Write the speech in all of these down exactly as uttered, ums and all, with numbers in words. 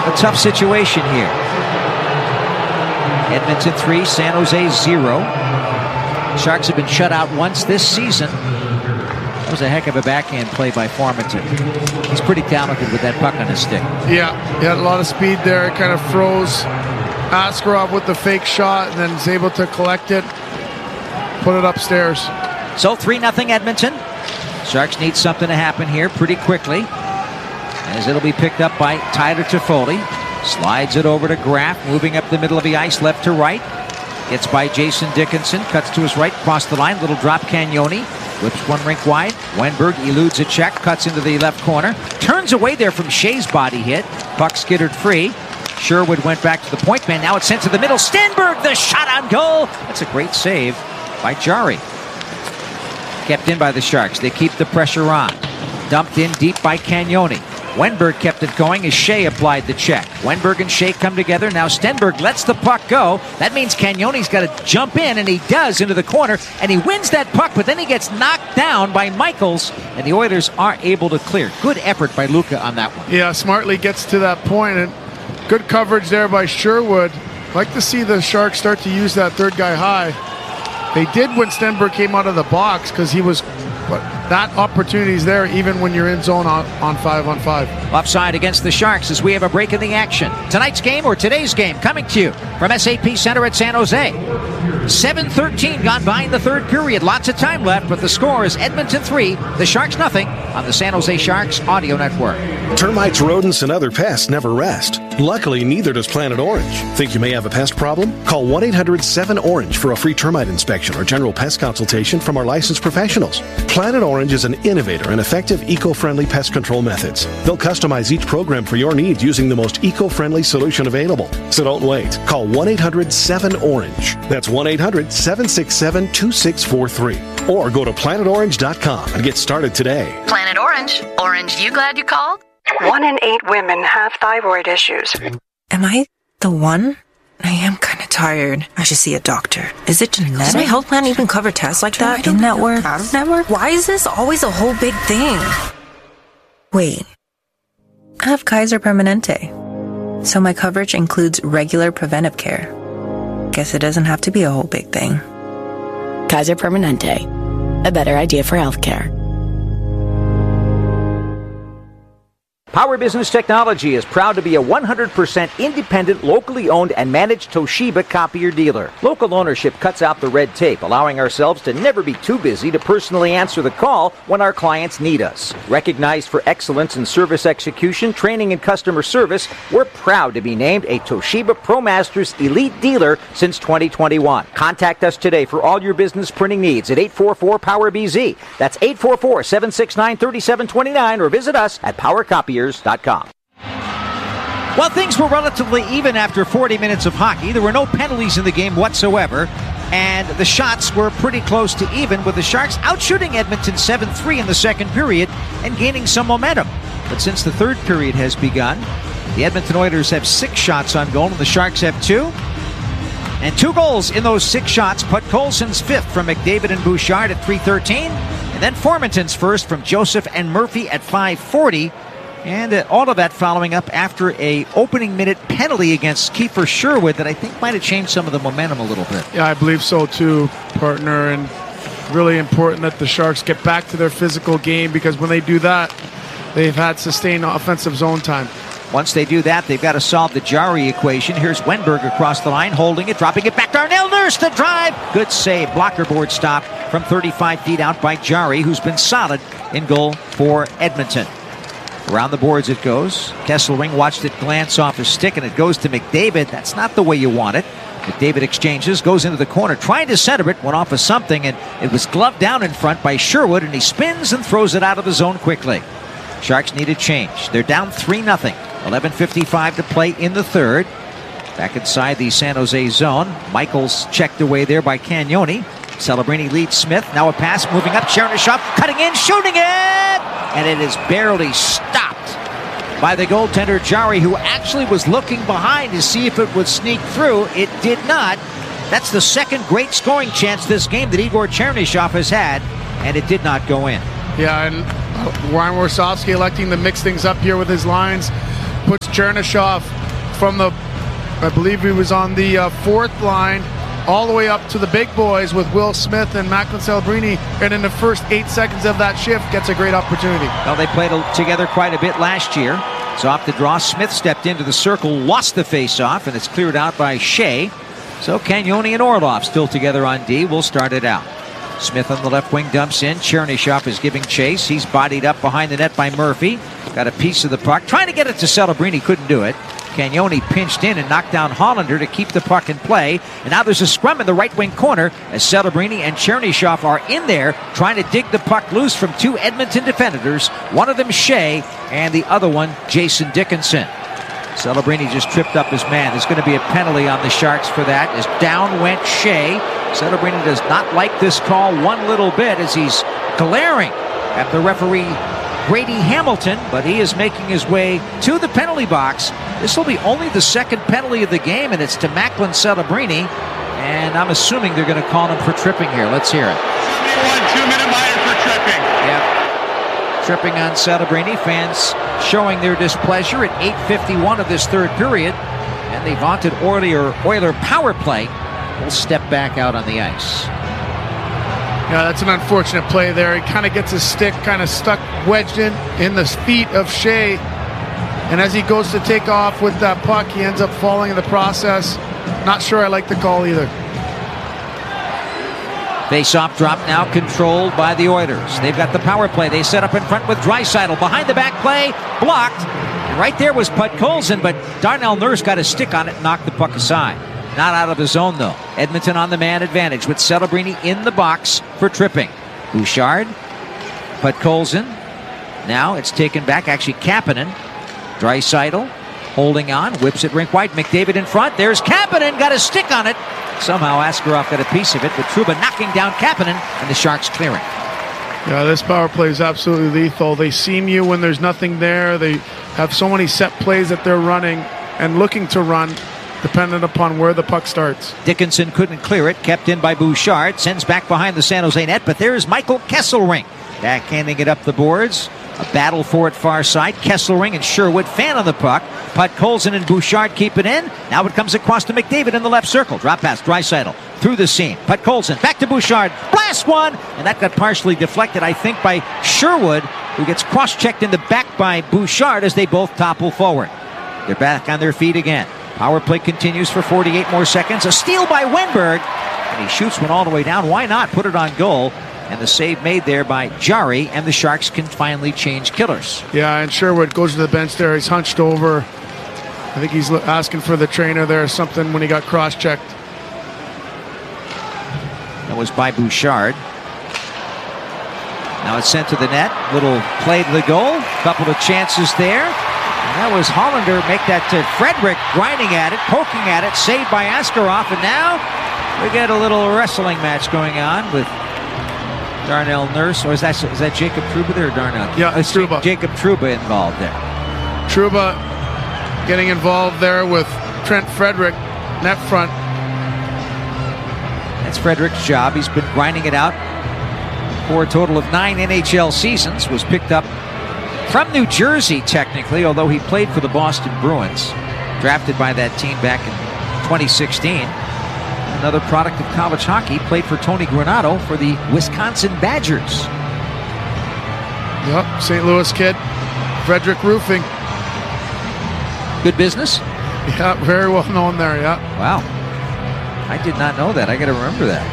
a tough situation here. Edmonton three, San Jose zero. Sharks have been shut out once this season. That was a heck of a backhand play by Formenton. He's pretty talented with that puck on his stick. Yeah, he had a lot of speed there. It kind of froze Askarov with the fake shot and then is able to collect it, put it upstairs. So three nothing Edmonton. Sharks need something to happen here pretty quickly, as it'll be picked up by Tyler Toffoli. Slides it over to Graf, moving up the middle of the ice, left to right. Gets by Jason Dickinson, cuts to his right, across the line, little drop Cagnoni. Whips one rink wide. Wenberg eludes a check, cuts into the left corner. Turns away there from Shea's body hit. Puck skittered free. Sherwood went back to the point man. Now it's sent to the middle. Stenberg, the shot on goal. That's a great save by Jarry. Kept in by the Sharks. They keep the pressure on. Dumped in deep by Cagnoni. Wenberg kept it going as Shea applied the check. Wenberg and Shea come together. Now Stenberg lets the puck go. That means Cagnoni's got to jump in, and he does, into the corner, and he wins that puck, but then he gets knocked down by Michaels, and the Oilers are able to clear. Good effort by Luka on that one. Yeah, smartly gets to that point, and good coverage there by Sherwood. Like to see the Sharks start to use that third guy high. They did when Stenberg came out of the box because he was... But that opportunity is there even when you're in zone on, on five on five. Offside against the Sharks as we have a break in the action. Tonight's game or today's game coming to you from S A P Center at San Jose. seven thirteen gone by in the third period. Lots of time left, but the score is Edmonton three, the Sharks nothing on the San Jose Sharks Audio Network. Termites, rodents, and other pests never rest. Luckily, neither does Planet Orange. Think you may have a pest problem? Call one eight hundred seven orange for a free termite inspection or general pest consultation from our licensed professionals. Planet Orange is an innovator in effective eco-friendly pest control methods. They'll customize each program for your needs using the most eco-friendly solution available. So don't wait. Call one eight hundred seven orange. That's one eight hundred seven six seven two six four three. Or go to planet orange dot com and get started today. Planet Orange. Orange, you glad you called? One in eight women have thyroid issues. Am I the one? I am kind of tired. I should see a doctor. Is it genetic? Does my health plan even cover tests like that? In-network? Out-of-network? Why is this always a whole big thing? Wait. I have Kaiser Permanente. So my coverage includes regular preventive care. Guess it doesn't have to be a whole big thing. Kaiser Permanente. A better idea for healthcare. Power Business Technology is proud to be a one hundred percent independent, locally owned and managed Toshiba copier dealer. Local ownership cuts out the red tape, allowing ourselves to never be too busy to personally answer the call when our clients need us. Recognized for excellence in service execution, training, and customer service, we're proud to be named a Toshiba ProMasters Elite Dealer since twenty twenty-one. Contact us today for all your business printing needs at eight four four power B Z. That's eight four four, seven six nine, three seven two nine, or visit us at power copiers dot com. Well, things were relatively even after forty minutes of hockey. There were no penalties in the game whatsoever, and the shots were pretty close to even, with the Sharks outshooting Edmonton seven three in the second period and gaining some momentum. But since the third period has begun, the Edmonton Oilers have six shots on goal, and the Sharks have two. And two goals in those six shots. Put Colson's fifth from McDavid and Bouchard at three thirteen, and then Formenton's first from Joseph and Murphy at five forty. And uh, all of that following up after a opening minute penalty against Kiefer Sherwood that I think might have changed some of the momentum a little bit. Yeah, I believe so too, partner. And really important that the Sharks get back to their physical game, because when they do that, they've had sustained offensive zone time. Once they do that, they've got to solve the Jarry equation. Here's Wenberg across the line, holding it, dropping it back. Darnell Nurse, the drive. Good save. Blocker board stop from thirty-five feet out by Jarry, who's been solid in goal for Edmonton. Around the boards it goes. Kesselring watched it glance off his stick, and it goes to McDavid. That's not the way you want it. McDavid exchanges, goes into the corner, trying to center it, went off of something, and it was gloved down in front by Sherwood, and he spins and throws it out of the zone quickly. Sharks need a change. They're down three nothing. eleven fifty-five to play in the third. Back inside the San Jose zone. Michaels checked away there by Cagnoni. Celebrini leads Smith. Now a pass moving up. Chernyshov cutting in, shooting it! And it is barely stopped by the goaltender Jarry, who actually was looking behind to see if it would sneak through. It did not. That's the second great scoring chance this game that Igor Chernyshov has had, and it did not go in. Yeah, and Ryan Warsofsky electing to mix things up here with his lines. puts Chernyshov from the, I believe he was on the uh, fourth line, all the way up to the big boys with Will Smith and Macklin Celebrini, and in the first eight seconds of that shift gets a great opportunity. Well, they played together quite a bit last year. It's off the draw. Smith stepped into the circle, lost the face-off, and it's cleared out by Shea. So Cagnoni and Orlov still together on D. We'll start it out. Smith on the left wing dumps in. Chernyshov is giving chase. He's bodied up behind the net by Murphy. Got a piece of the puck. Trying to get it to Celebrini. Couldn't do it. Cagnoni pinched in and knocked down Hollander to keep the puck in play. And now there's a scrum in the right wing corner as Celebrini and Chernyshov are in there trying to dig the puck loose from two Edmonton defenders. One of them Shea and the other one Jason Dickinson. Celebrini just tripped up his man. There's going to be a penalty on the Sharks for that as down went Shea. Celebrini does not like this call one little bit as he's glaring at the referee Grady Hamilton, but he is making his way to the penalty box. This will be only the second penalty of the game, and it's to Macklin Celebrini, and I'm assuming they're going to call him for tripping here. Let's hear it. One two-minute minor for tripping. Yep. Tripping on Celebrini. Fans showing their displeasure at eight fifty-one of this third period, and the vaunted Oiler, Oiler power play will step back out on the ice. Yeah, that's an unfortunate play there. He kind of gets his stick kind of stuck, wedged in, in the feet of Shea. And as he goes to take off with that puck, he ends up falling in the process. Not sure I like the call either. Face-off drop now controlled by the Oilers. They've got the power play. They set up in front with Draisaitl. Behind the back play, blocked. And right there was Podkolzin, but Darnell Nurse got a stick on it and knocked the puck aside. Not out of the zone, though. Edmonton on the man advantage with Celebrini in the box for tripping. Bouchard, Podkolzin. Now it's taken back. Actually, Kapanen. Draisaitl holding on. Whips it rink wide. McDavid in front. There's Kapanen. Got a stick on it. Somehow Askarov got a piece of it, but Trouba knocking down Kapanen, and the Sharks clearing. Yeah, this power play is absolutely lethal. They seam you when there's nothing there. They have so many set plays that they're running and looking to run, dependent upon where the puck starts. Dickinson couldn't clear it. Kept in by Bouchard. Sends back behind the San Jose net, but there's Michael Kesselring. Backhanding it up the boards. A battle for it far side. Kesselring and Sherwood fan on the puck. Podkolzin and Bouchard keep it in. Now it comes across to McDavid in the left circle. Drop pass, Draisaitl through the seam. Podkolzin back to Bouchard. Blast one! And that got partially deflected, I think, by Sherwood, who gets cross-checked in the back by Bouchard as they both topple forward. They're back on their feet again. Power play continues for forty-eight more seconds. A steal by Wenberg. And he shoots one all the way down. Why not put it on goal? And the save made there by Jari, and the Sharks can finally change killers. Yeah, and Sherwood goes to the bench there. He's hunched over. I think he's asking for the trainer there or something when he got cross-checked. That was by Bouchard. Now it's sent to the net. Little play to the goal. Couple of chances there. And that was Hollander make that to Frederick, grinding at it, poking at it, saved by Askarov. And now we get a little wrestling match going on with Darnell Nurse, or is that is that Jacob Trouba there or Darnell? Yeah, it's uh, Trouba. Jacob Trouba involved there. Trouba getting involved there with Trent Frederick, net front. That's Frederick's job. He's been grinding it out for a total of nine N H L seasons. Was picked up from New Jersey, technically, although he played for the Boston Bruins. Drafted by that team back in twenty sixteen. Another product of college hockey, played for Tony Granato for the Wisconsin Badgers. Yep, Saint Louis kid. Frederick Roofing. Good business? Yeah, very well known there, yeah. Wow. I did not know that. I got to remember that.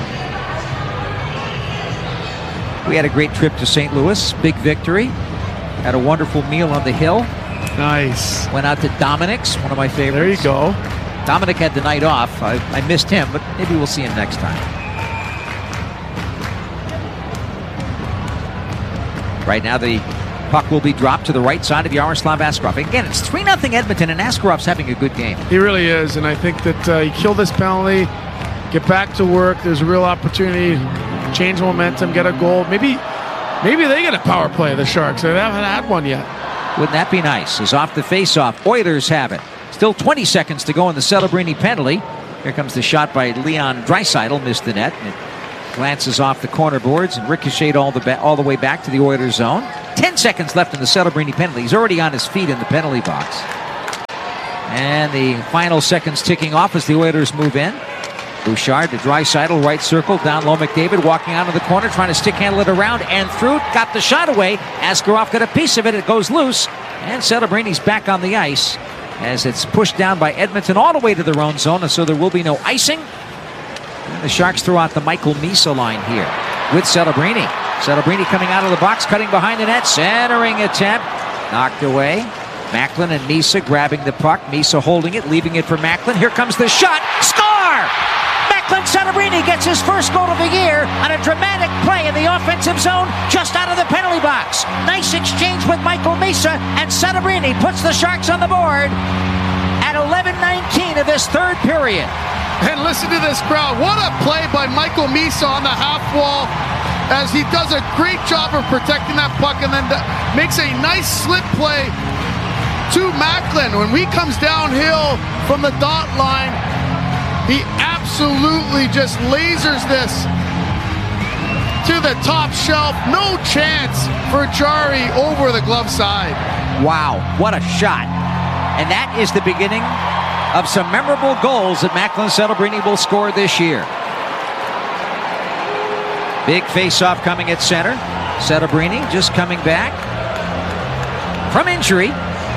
We had a great trip to Saint Louis. Big victory. Had a wonderful meal on the hill. Nice. Went out to Dominic's, one of my favorites. There you go. Dominic had the night off. I, I missed him, but maybe we'll see him next time. Right now, the puck will be dropped to the right side of Yaroslav Askarov. Again, it's three nothing Edmonton, and Askarov's having a good game. He really is, and I think that uh, you kill this penalty, get back to work. There's a real opportunity, change momentum, get a goal. Maybe, maybe they get a power play, the Sharks. They haven't had one yet. Wouldn't that be nice? As off the face-off, Oilers have it. Still twenty seconds to go in the Celebrini penalty. Here comes the shot by Leon Draisaitl, missed the net. It glances off the corner boards and ricocheted all the ba- all the way back to the Oilers zone. Ten seconds left in the Celebrini penalty. He's already on his feet in the penalty box. And the final seconds ticking off as the Oilers move in. Bouchard to Draisaitl, right circle, down low. McDavid walking out of the corner, trying to stick handle it around and through. Got the shot away. Askarov got a piece of it. It goes loose. And Celebrini's back on the ice as it's pushed down by Edmonton all the way to their own zone, and so there will be no icing. And the Sharks throw out the Michael Misa line here with Celebrini. Celebrini coming out of the box, cutting behind the net, centering attempt, knocked away. Macklin and Misa grabbing the puck. Misa holding it, leaving it for Macklin. Here comes the shot. Score! Macklin Celebrini gets his first goal of the year on a dramatic play in the offensive zone just out of the penalty box. Nice exchange with Michael Misa, and Celebrini puts the Sharks on the board at eleven nineteen of this third period. And listen to this crowd. What a play by Michael Misa on the half wall, as he does a great job of protecting that puck and then makes a nice slip play to Macklin. When he comes downhill from the dot line, he absolutely just lasers this to the top shelf. No chance for Jari over the glove side. Wow, what a shot. And that is the beginning of some memorable goals that Macklin Celebrini will score this year. Big face-off coming at center. Celebrini just coming back from injury.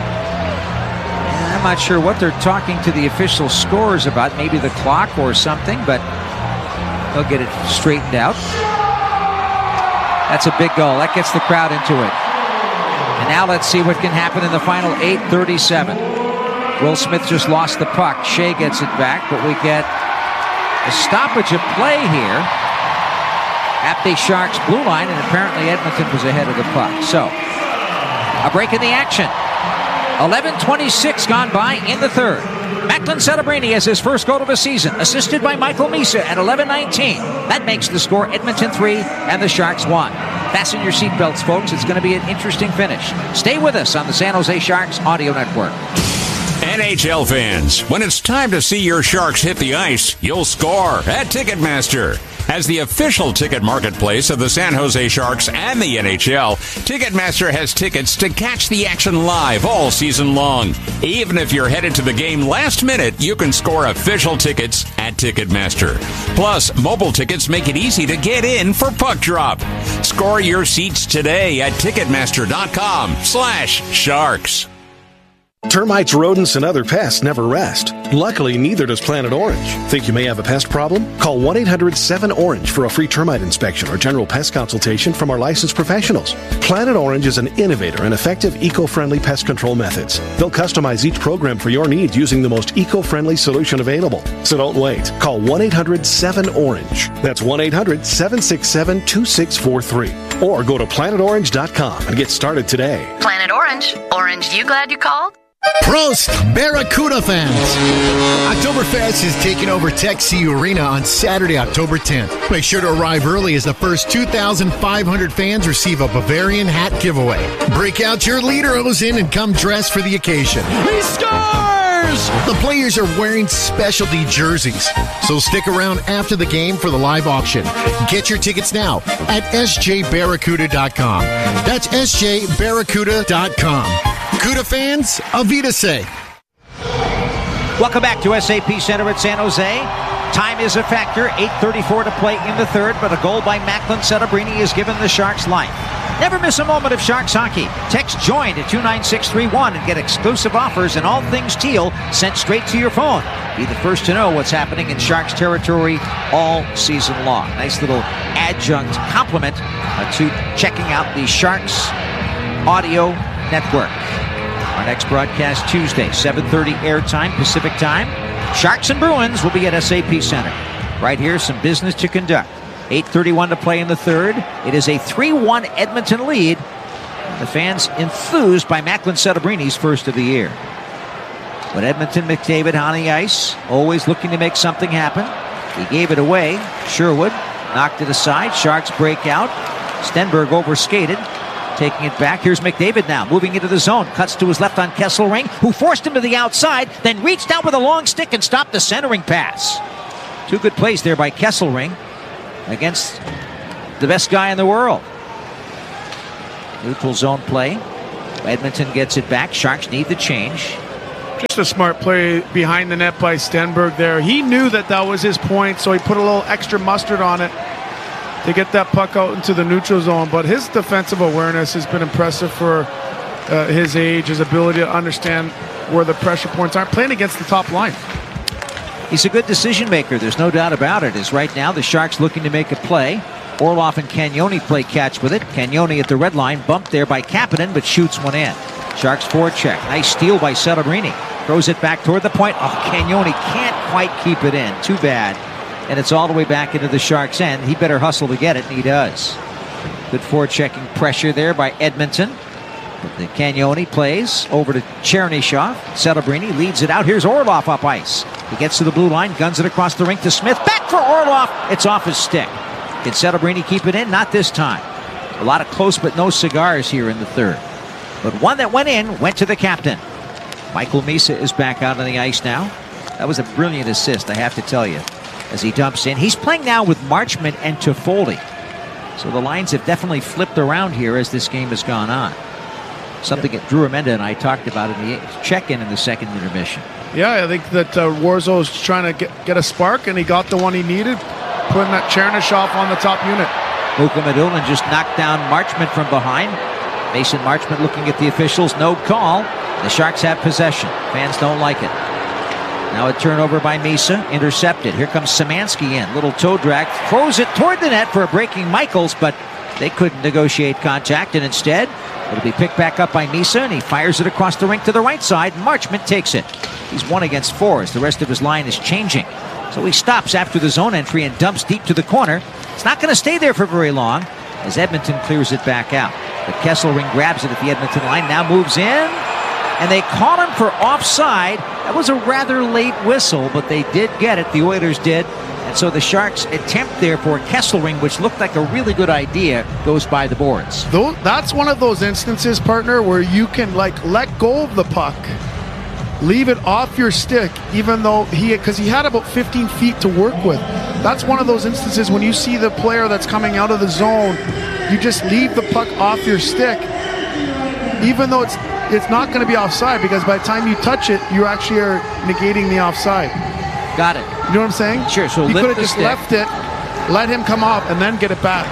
I'm not sure what they're talking to the official scores about, maybe the clock or something, but they'll get it straightened out. That's a big goal. That gets the crowd into it. And now let's see what can happen in the final eight thirty-seven. Will Smith just lost the puck. Shea gets it back, but we get a stoppage of play here at the Sharks blue line, and apparently Edmonton was ahead of the puck. So, a break in the action. eleven twenty-six gone by in the third. Macklin Celebrini has his first goal of the season, assisted by Michael Misa at eleven nineteen. That makes the score Edmonton three and the Sharks one. Fasten your seatbelts, folks. It's going to be an interesting finish. Stay with us on the San Jose Sharks Audio Network. N H L fans, when it's time to see your Sharks hit the ice, you'll score at Ticketmaster. As the official ticket marketplace of the San Jose Sharks and the N H L, Ticketmaster has tickets to catch the action live all season long. Even if you're headed to the game last minute, you can score official tickets at Ticketmaster. Plus, mobile tickets make it easy to get in for puck drop. Score your seats today at Ticketmaster.com slash Sharks. Termites, rodents, and other pests never rest. Luckily, neither does Planet Orange. Think you may have a pest problem? Call one eight hundred seven orange for a free termite inspection or general pest consultation from our licensed professionals. Planet Orange is an innovator and effective eco-friendly pest control methods. They'll customize each program for your needs using the most eco-friendly solution available. So don't wait. Call one eight hundred seven orange. That's one eight hundred seven six seven two six four three. Or go to planet orange dot com and get started today. Planet Orange. Orange, you glad you called? Prost, Barracuda fans! Oktoberfest is taking over Tech C Arena on Saturday, October tenth. Make sure to arrive early as the first two thousand five hundred fans receive a Bavarian hat giveaway. Break out your lederhosen and come dressed for the occasion. He scores! The players are wearing specialty jerseys, so stick around after the game for the live auction. Get your tickets now at S J barracuda dot com. That's S J barracuda dot com. Cuda fans, Avita say. Welcome back to S A P Center at San Jose. Time is a factor. eight thirty-four to play in the third, but a goal by Macklin Celebrini has given the Sharks life. Never miss a moment of Sharks hockey. Text JOIN to two nine six three one and get exclusive offers and all things teal sent straight to your phone. Be the first to know what's happening in Sharks territory all season long. Nice little adjunct compliment uh, to checking out the Sharks Audio Network. Our next broadcast Tuesday, seven thirty airtime, Pacific time. Sharks and Bruins will be at S A P Center. Right here, some business to conduct. eight thirty-one to play in the third. It is a three one Edmonton lead. The fans enthused by Macklin Celebrini's first of the year. But Edmonton, McDavid on the ice, always looking to make something happen. He gave it away. Sherwood knocked it aside. Sharks break out. Stenberg overskated. Taking it back. Here's McDavid now, moving into the zone. Cuts to his left on Kesselring, who forced him to the outside, then reached out with a long stick and stopped the centering pass. Two good plays there by Kesselring against the best guy in the world. Neutral zone play. Edmonton gets it back. Sharks need the change. Just a smart play behind the net by Stenberg there. He knew that that was his point, so he put a little extra mustard on it to get that puck out into the neutral zone. But his defensive awareness has been impressive for uh, his age, his ability to understand where the pressure points are, playing against the top line. He's a good decision maker, there's no doubt about it. As right now the Sharks looking to make a play. Orlov and Cagnoni play catch with it. Cagnoni at the red line, bumped there by Kapanen, but shoots one in. Sharks forecheck. Nice steal by Celebrini. Throws it back toward the point. Oh, Cagnoni can't quite keep it in. Too bad. And it's all the way back into the Sharks' end. He better hustle to get it, and he does. Good forechecking pressure there by Edmonton. But the Cagnoni plays over to Chernyshov. Celebrini leads it out. Here's Orlov up ice. He gets to the blue line, guns it across the rink to Smith. Back for Orlov. It's off his stick. Can Celebrini keep it in? Not this time. A lot of close but no cigars here in the third. But one that went in went to the captain. Michael Misa is back out on the ice now. That was a brilliant assist, I have to tell you, as he dumps in. He's playing now with Marchment and Toffoli. So the lines have definitely flipped around here as this game has gone on. Something that Drew Amenda and I talked about in the check-in in the second intermission. Yeah, I think that uh, Warzo's trying to get, get a spark, and he got the one he needed, putting that Chernyshov on the top unit. Luka Madulin just knocked down Marchment from behind. Mason Marchment looking at the officials. No call. The Sharks have possession. Fans don't like it. Now a turnover by Misa. Intercepted. Here comes Szymanski in. Little toe drag. Throws it toward the net for a breaking Michaels, but they couldn't negotiate contact, and instead it'll be picked back up by Misa, and he fires it across the rink to the right side. Marchment takes it. He's one against four as the rest of his line is changing. So he stops after the zone entry and dumps deep to the corner. It's not going to stay there for very long as Edmonton clears it back out. But Kesselring grabs it at the Edmonton line, now moves in, and they call him for offside. That was a rather late whistle, but they did get it. The Oilers did. And so the Sharks' attempt there for Kesselring, which looked like a really good idea, goes by the boards. Though that's one of those instances, partner, where you can like let go of the puck, leave it off your stick, even though he, because he had about fifteen feet to work with. That's one of those instances when you see the player that's coming out of the zone, you just leave the puck off your stick, even though it's it's not going to be offside, because by the time you touch it, you actually are negating the offside. Got it. You know what I'm saying? Sure. So you lift could have the just stick. left it, let him come up, and then get it back.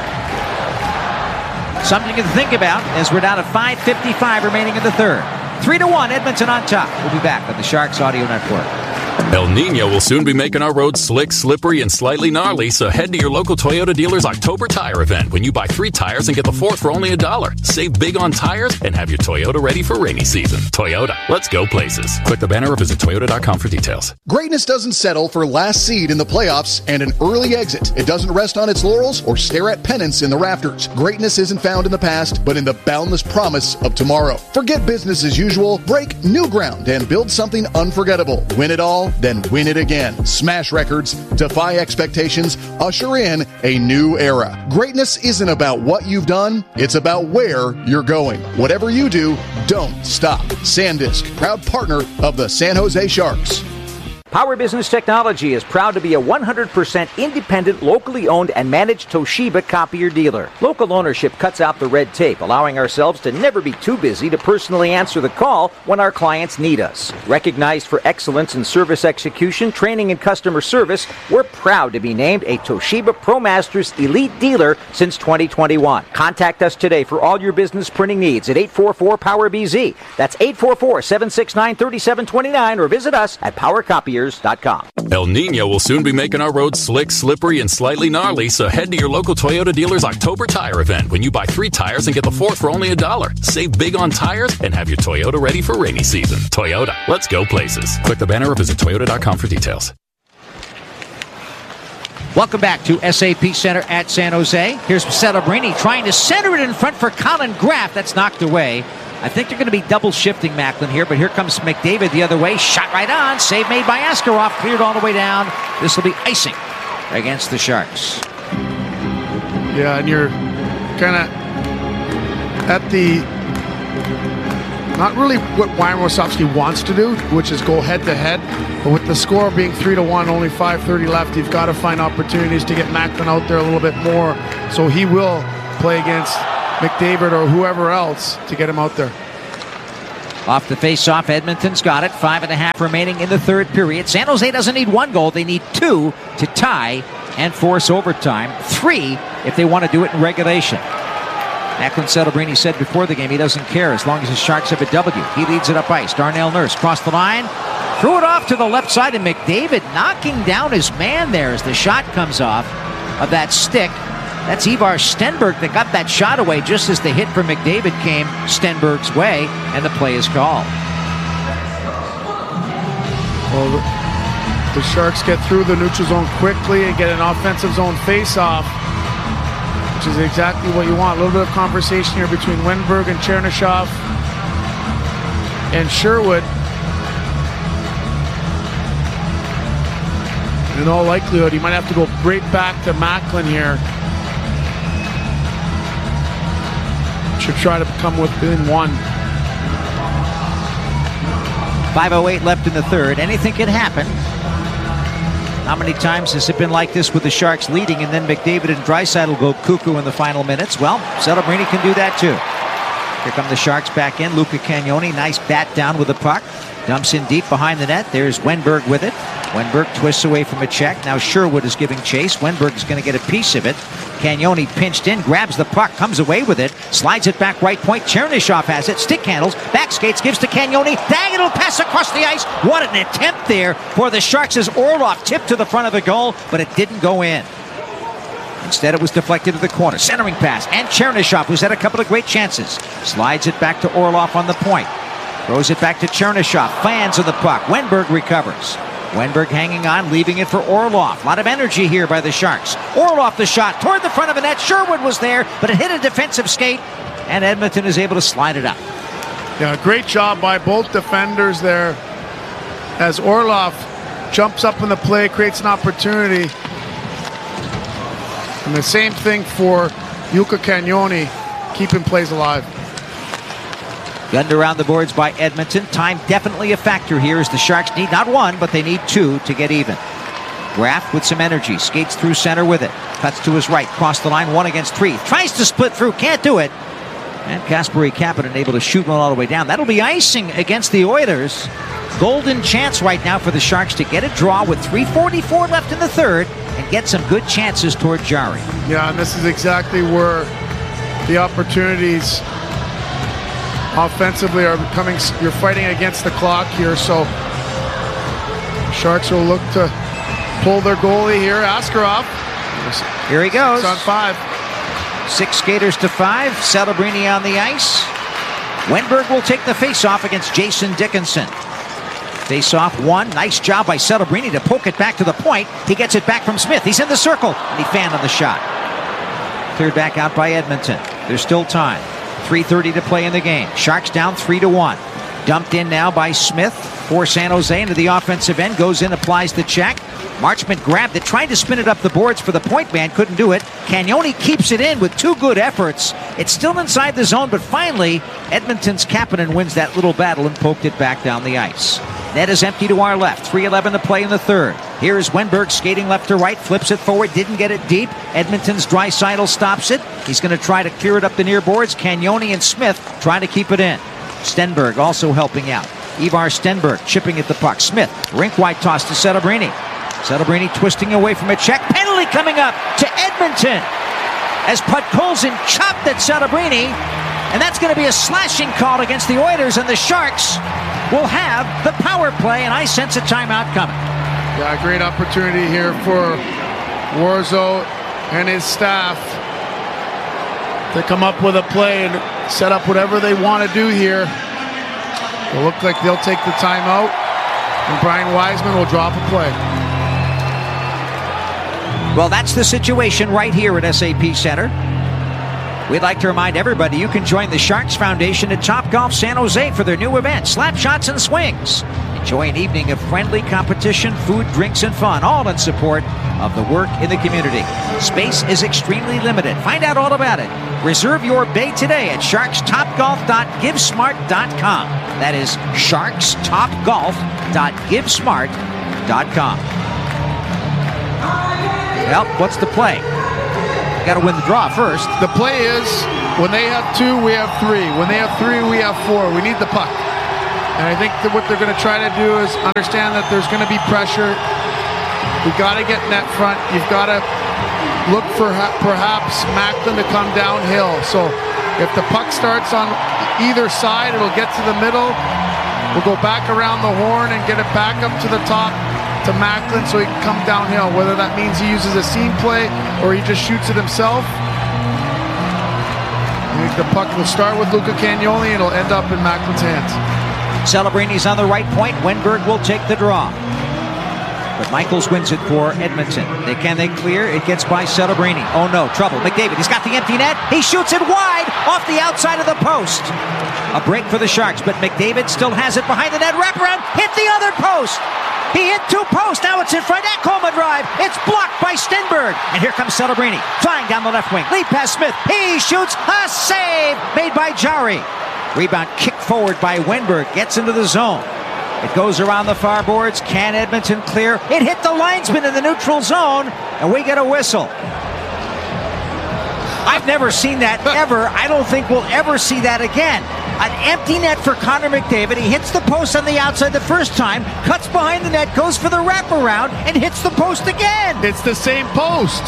Something to think about as we're down to five fifty-five remaining in the third. Three to one, Edmonton on top. We'll be back on the Sharks Audio Network. El Nino will soon be making our roads slick, slippery, and slightly gnarly, so head to your local Toyota dealer's October tire event when you buy three tires and get the fourth for only a dollar. Save big on tires and have your Toyota ready for rainy season. Toyota, let's go places. Click the banner or visit Toyota dot com for details. Greatness doesn't settle for last seed in the playoffs and an early exit. It doesn't rest on its laurels or stare at pennants in the rafters. Greatness isn't found in the past, but in the boundless promise of tomorrow. Forget business as usual, break new ground, and build something unforgettable. Win it all, then win it again. Smash records, defy expectations, usher in a new era. Greatness isn't about what you've done, it's about where you're going. Whatever you do, don't stop. SanDisk, proud partner of the San Jose Sharks. Power Business Technology is proud to be a one hundred percent independent, locally owned and managed Toshiba copier dealer. Local ownership cuts out the red tape, allowing ourselves to never be too busy to personally answer the call when our clients need us. Recognized for excellence in service execution, training, and customer service, we're proud to be named a Toshiba ProMasters Elite Dealer since twenty twenty-one. Contact us today for all your business printing needs at eight four four, power B Z. That's eight four four, seven six nine, three seven two nine, or visit us at power copiers dot com. El Nino will soon be making our roads slick, slippery, and slightly gnarly, so head to your local Toyota dealer's October tire event when you buy three tires and get the fourth for only a dollar. Save big on tires and have your Toyota ready for rainy season. Toyota, let's go places. Click the banner or visit Toyota dot com for details. Welcome back to S A P Center at San Jose. Here's Celebrini trying to center it in front for Colin Graff. That's knocked away. I think they're going to be double shifting Macklin here, but here comes McDavid the other way. Shot right on. Save made by Askarov. Cleared all the way down. This will be icing against the Sharks. Yeah, and you're kind of at the, not really what Wayne Rosofsky wants to do, which is go head to head. But with the score being three to one, only five thirty left, you've got to find opportunities to get Macklin out there a little bit more. So he will play against McDavid or whoever else to get him out there. Off the face-off, Edmonton's got it. Five and a half remaining in the third period. San Jose doesn't need one goal. They need two to tie and force overtime. Three if they want to do it in regulation. Macklin Celebrini said before the game he doesn't care as long as the Sharks have a W. He leads it up ice. Darnell Nurse crossed the line. Threw it off to the left side, and McDavid knocking down his man there as the shot comes off of that stick. That's Ivar Stenberg that got that shot away just as the hit from McDavid came Stenberg's way, and the play is called. Well, the, the Sharks get through the neutral zone quickly and get an offensive zone face-off, which is exactly what you want. A little bit of conversation here between Wenberg and Chernyshov and Sherwood. In all likelihood, he might have to go right back to Macklin here to try to come within one. five oh eight left in the third. Anything can happen. How many times has it been like this with the Sharks leading and then McDavid and Draisaitl go cuckoo in the final minutes? Well, Celebrini can do that too. Here come the Sharks back in. Luca Cagnoni, nice bat down with the puck. Dumps in deep behind the net. There's Wenberg with it. Wenberg twists away from a check. Now Sherwood is giving chase. Wenberg is going to get a piece of it. Cagnoni pinched in, grabs the puck, comes away with it, slides it back right point. Chernyshov has it, stick handles, back skates, gives to Cagnoni. Diagonal pass across the ice. What an attempt there for the Sharks as Orlov tipped to the front of the goal, but it didn't go in. Instead, it was deflected to the corner. Centering pass, and Chernyshov, who's had a couple of great chances, slides it back to Orlov on the point. Throws it back to Chernyshov. Fans of the puck. Wenberg recovers. Wenberg hanging on, leaving it for Orlov. A lot of energy here by the Sharks. Orlov the shot toward the front of the net. Sherwood was there, but it hit a defensive skate, and Edmonton is able to slide it up. Yeah, great job by both defenders there as Orlov jumps up in the play, creates an opportunity. And the same thing for Jukka Cagnoni, keeping plays alive. Gunned around the boards by Edmonton. Time definitely a factor here as the Sharks need not one, but they need two to get even. Graf with some energy. Skates through center with it. Cuts to his right. Cross the line. One against three. Tries to split through. Can't do it. And Kasperi Kapanen able to shoot one all the way down. That'll be icing against the Oilers. Golden chance right now for the Sharks to get a draw with three forty-four left in the third and get some good chances toward Jarry. Yeah, and this is exactly where the opportunities offensively are coming. You're fighting against the clock here, so Sharks will look to pull their goalie here, Askarov. Here he goes. It's on five. Six skaters to five. Celebrini on the ice. Wenberg will take the face-off against Jason Dickinson. Face-off one. Nice job by Celebrini to poke it back to the point. He gets it back from Smith. He's in the circle, and he fanned on the shot. Cleared back out by Edmonton. There's still time. three thirty to play in the game. Sharks down three to one. Dumped in now by Smith for San Jose into the offensive end. Goes in, applies the check. Marchment grabbed it, tried to spin it up the boards for the point man. Couldn't do it. Cagnoni keeps it in with two good efforts. It's still inside the zone, but finally, Edmonton's Kapanen wins that little battle and poked it back down the ice. Net is empty to our left. three eleven to play in the third. Here's Wenberg skating left to right, flips it forward, didn't get it deep. Edmonton's Draisaitl stops it. He's going to try to clear it up the near boards. Cagnoni and Smith trying to keep it in. Stenberg also helping out. Ivar Stenberg chipping at the puck. Smith, rink-wide toss to Celebrini. Celebrini twisting away from a check. Penalty coming up to Edmonton as Podkolzin chopped at Celebrini. And that's going to be a slashing call against the Oilers, and the Sharks will have the power play, and I sense a timeout coming. Yeah, great opportunity here for Warzo and his staff to come up with a play and set up whatever they want to do here. It'll look like they'll take the timeout, and Brian Wiseman will drop a play. Well, that's the situation right here at S A P Center. We'd like to remind everybody you can join the Sharks Foundation at Topgolf San Jose for their new event, Slap Shots and Swings. Enjoy an evening of friendly competition, food, drinks, and fun, all in support of the work in the community. Space is extremely limited. Find out all about it. Reserve your bay today at sharks top golf dot give smart dot com. That is sharks top golf dot give smart dot com. Well, what's the play? Got to win the draw first. The play is when they have two, we have three. When they have three, we have four. We need the puck. And I think that what they're going to try to do is understand that there's going to be pressure. We've got to get net front. You've got to look for ha- perhaps Macklin to come downhill. So if the puck starts on either side, it'll get to the middle. We'll go back around the horn and get it back up to the top to Macklin so he can come downhill. Whether that means he uses a seam play or he just shoots it himself. I think the puck will start with Luca Cagnoni and it'll end up in Macklin's hands. Celebrini's on the right point. Wenberg will take the draw. But Michaels wins it for Edmonton. They can they clear? It gets by Celebrini. Oh no, trouble. McDavid, he's got the empty net. He shoots it wide off the outside of the post. A break for the Sharks, but McDavid still has it behind the net. Wraparound, hit the other post. He hit two posts. Now it's in front. Ekholm drive. It's blocked by Stenberg. And here comes Celebrini flying down the left wing. Lead pass Smith. He shoots a save made by Jarry. Rebound kick forward by Wenberg. Gets into the zone. It goes around the far boards. Can Edmonton clear? It hit the linesman in the neutral zone, and we get a whistle. I've never seen that ever. I don't think we'll ever see that again. An empty net for Connor McDavid. He hits the post on the outside the first time, cuts behind the net, goes for the wraparound, and hits the post again. It's the same post.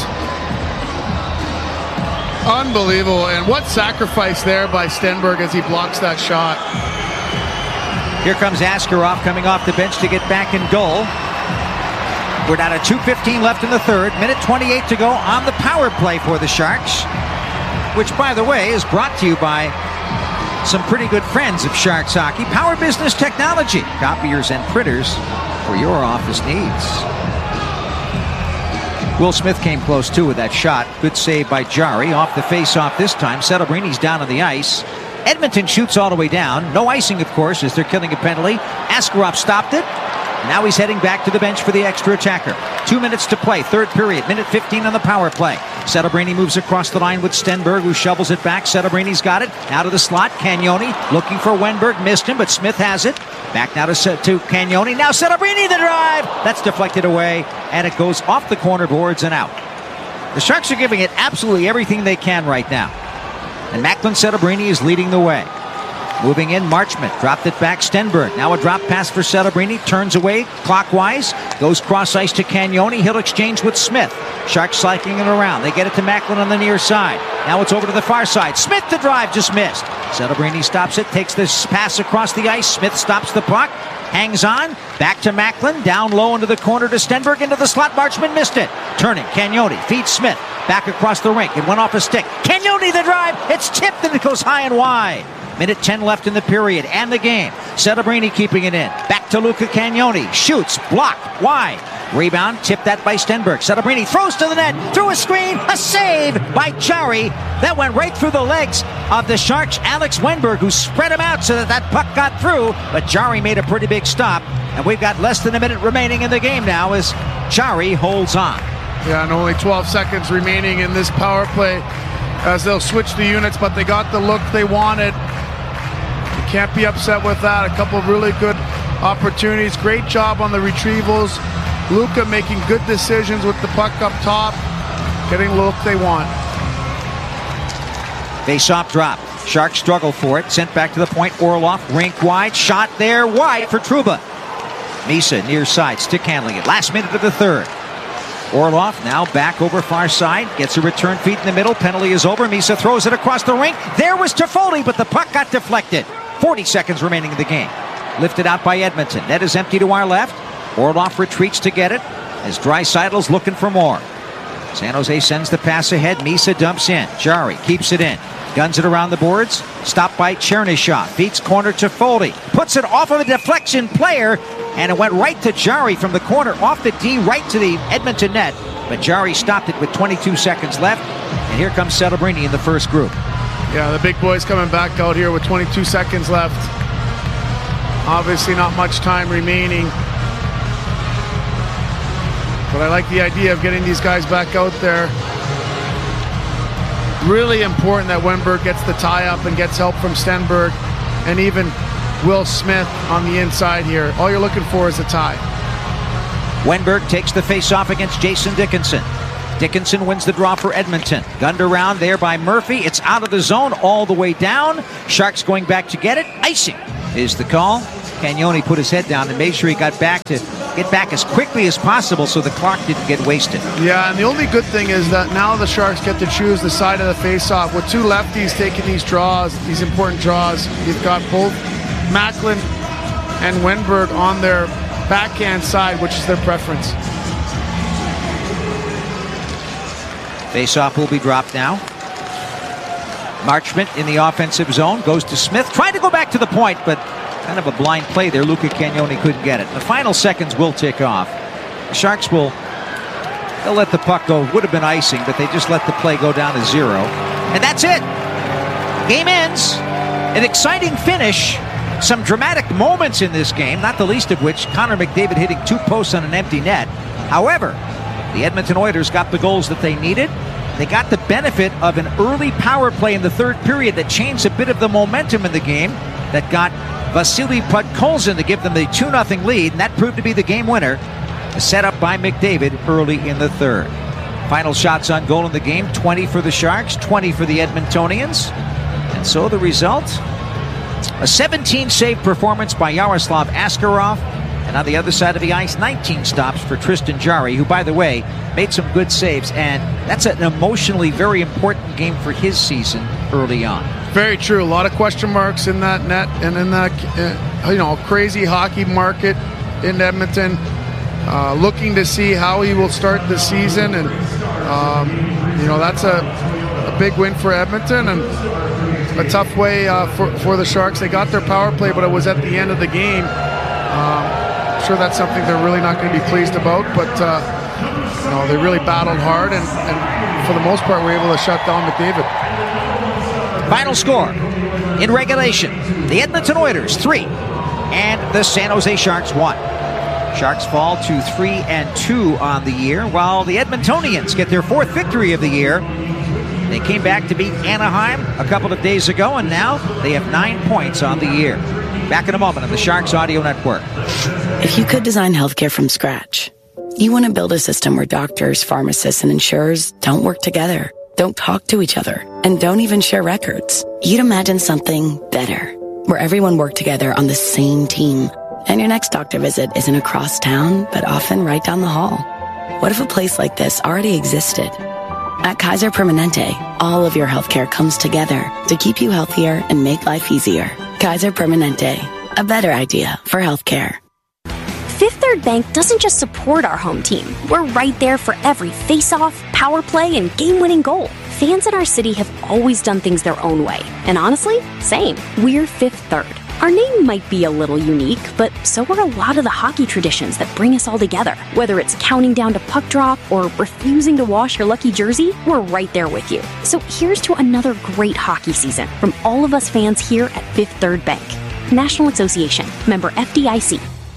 Unbelievable. And what sacrifice there by Stenberg as he blocks that shot. Here comes Askarov coming off the bench to get back in goal. We're down to two fifteen left in the third. Minute twenty-eight to go on the power play for the Sharks, which, by the way, is brought to you by some pretty good friends of Sharks Hockey. Power Business Technology. Copiers and printers for your office needs. Will Smith came close, too, with that shot. Good save by Jarry. Off the face-off this time. Celebrini's down on the ice. Edmonton shoots all the way down. No icing, of course, as they're killing a penalty. Askarov stopped it. Now he's heading back to the bench for the extra attacker. Two minutes to play, third period. Minute fifteen on the power play. Celebrini moves across the line with Stenberg, who shovels it back. Celebrini's got it. Out of the slot. Cagnoni looking for Wenberg. Missed him, but Smith has it. Back now to, to Cagnoni. Now Celebrini, the drive. That's deflected away, and it goes off the corner boards and out. The Sharks are giving it absolutely everything they can right now. And Macklin Celebrini is leading the way. Moving in, Marchment dropped it back. Stenberg. Now a drop pass for Celebrini. Turns away clockwise. Goes cross ice to Cagnoni. He'll exchange with Smith. Sharks cycling it around. They get it to Macklin on the near side. Now it's over to the far side. Smith the drive just missed. Celebrini stops it. Takes this pass across the ice. Smith stops the puck. Hangs on. Back to Macklin. Down low into the corner to Stenberg. Into the slot. Marchment missed it. Turning. Cagnoni feeds Smith. Back across the rink. It went off a stick. Cagnoni the drive. It's tipped and it goes high and wide. Minute ten left in the period and the game. Celebrini keeping it in. Back to Luca Cagnoni. Shoots. Blocked. Wide. Rebound. Tipped that by Stenberg. Celebrini throws to the net. Through a screen. A save by Jarry. That went right through the legs of the Sharks' Alex Wenberg, who spread him out so that that puck got through. But Jarry made a pretty big stop. And we've got less than a minute remaining in the game now as Jarry holds on. Yeah, and only twelve seconds remaining in this power play as they'll switch the units, but they got the look they wanted. You can't be upset with that. A couple of really good opportunities. Great job on the retrievals. Luka making good decisions with the puck up top. Getting the look they want. Face-off drop. Sharks struggle for it. Sent back to the point. Orlov, rink wide. Shot there wide for Trouba. Misa near side. Stick handling it. Last minute of the third. Orlov now back over far side. Gets a return feed in the middle. Penalty is over. Misa throws it across the rink. There was Toffoli, but the puck got deflected. forty seconds remaining in the game. Lifted out by Edmonton. Net is empty to our left. Orlov retreats to get it as Draisaitl's looking for more. San Jose sends the pass ahead. Misa dumps in. Jarry keeps it in. Guns it around the boards. Stopped by Chernishaw. Feeds corner to Foley. Puts it off of a deflection player. And it went right to Jarry from the corner. Off the D right to the Edmonton net. But Jarry stopped it with twenty-two seconds left. And here comes Celebrini in the first group. Yeah, the big boys coming back out here with twenty-two seconds left. Obviously not much time remaining. But I like the idea of getting these guys back out there. Really important that Wenberg gets the tie-up and gets help from Stenberg and even Will Smith on the inside here. All you're looking for is a tie. Wenberg takes the face-off against Jason Dickinson. Dickinson wins the draw for Edmonton. Gunned around there by Murphy. It's out of the zone all the way down. Sharks going back to get it. Icing is the call. Cagnoni put his head down and made sure he got back to get back as quickly as possible so the clock didn't get wasted. Yeah, and the only good thing is that now the Sharks get to choose the side of the face-off. With two lefties taking these draws, these important draws, you've got both Macklin and Wenberg on their backhand side, which is their preference. Face-off will be dropped now. Marchment in the offensive zone goes to Smith, trying to go back to the point, but kind of a blind play there. Luca Cagnoni couldn't get it. The final seconds will tick off. The Sharks will they'll let the puck go. Would have been icing, but they just let the play go down to zero. And that's it. Game ends. An exciting finish. Some dramatic moments in this game, not the least of which Connor McDavid hitting two posts on an empty net. However, the Edmonton Oilers got the goals that they needed. They got the benefit of an early power play in the third period that changed a bit of the momentum in the game, that got Vasily Podkolzin to give them the two nothing lead, and that proved to be the game winner, set up by McDavid early in the third. Final shots on goal in the game, twenty for the Sharks, twenty for the Edmontonians. And so the result, a seventeen save performance by Yaroslav Askarov, and on the other side of the ice, nineteen stops for Tristan Jarry, who, by the way, made some good saves, and that's an emotionally very important game for his season early on. Very true. A lot of question marks in that net and in that, uh, you know, crazy hockey market in Edmonton. Uh, looking to see how he will start the season, and um, you know, that's a, a big win for Edmonton and a tough way uh, for for the Sharks. They got their power play, but it was at the end of the game. Um, I'm sure that's something they're really not going to be pleased about, but uh, you know, they really battled hard, and, and for the most part, were able to shut down McDavid. Final score in regulation: the Edmonton Oilers three and the San Jose Sharks one. Sharks fall to three and two on the year, while the Edmontonians get their fourth victory of the year. They came back to beat Anaheim a couple of days ago, and now they have nine points on the year. Back in a moment on the Sharks Audio Network. If you could design healthcare from scratch, you want to build a system where doctors, pharmacists, and insurers don't work together, don't talk to each other, and don't even share records. You'd imagine something better, where everyone worked together on the same team, and your next doctor visit isn't across town, but often right down the hall. What if a place like this already existed? At Kaiser Permanente, all of your healthcare comes together to keep you healthier and make life easier. Kaiser Permanente, a better idea for healthcare. Fifth Third Bank doesn't just support our home team. We're right there for every face-off, power play, and game-winning goal. Fans in our city have always done things their own way. And honestly, same. We're Fifth Third. Our name might be a little unique, but so are a lot of the hockey traditions that bring us all together. Whether it's counting down to puck drop or refusing to wash your lucky jersey, we're right there with you. So here's to another great hockey season from all of us fans here at Fifth Third Bank. National Association. Member F D I C.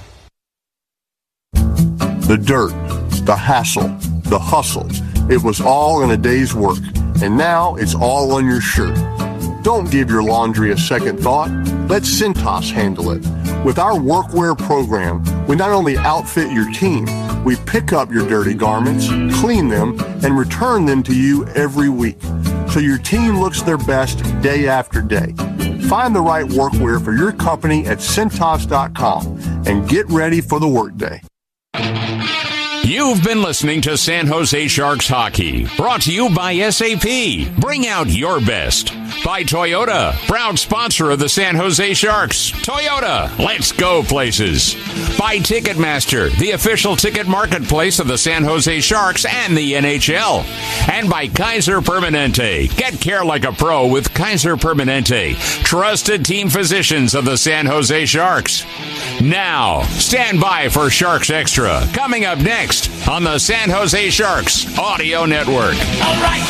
The dirt, the hassle, the hustle. It was all in a day's work, and now it's all on your shirt. Don't give your laundry a second thought. Let Cintas handle it. With our workwear program, we not only outfit your team, we pick up your dirty garments, clean them, and return them to you every week, so your team looks their best day after day. Find the right workwear for your company at Cintas dot com and get ready for the workday. You've been listening to San Jose Sharks Hockey, brought to you by S A P. Bring out your best. By Toyota, proud sponsor of the San Jose Sharks. Toyota, let's go places. By Ticketmaster, the official ticket marketplace of the San Jose Sharks and the N H L. And by Kaiser Permanente. Get care like a pro with Kaiser Permanente, trusted team physicians of the San Jose Sharks. Now, stand by for Sharks Extra, coming up next on the San Jose Sharks Audio Network. All right.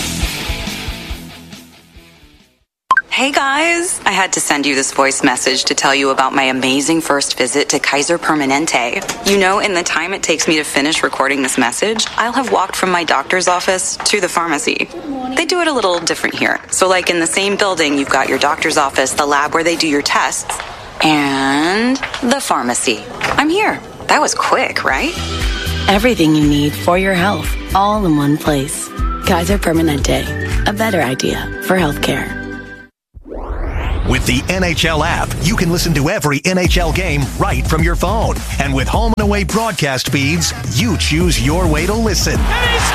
Hey guys, I had to send you this voice message to tell you about my amazing first visit to Kaiser Permanente. You know, in the time it takes me to finish recording this message, I'll have walked from my doctor's office to the pharmacy. They do it a little different here. So like in the same building, you've got your doctor's office, the lab where they do your tests, and the pharmacy. I'm here. That was quick, right? Everything you need for your health, all in one place. Kaiser Permanente, a better idea for healthcare. With the N H L app, you can listen to every N H L game right from your phone. And with home and away broadcast feeds, you choose your way to listen. And he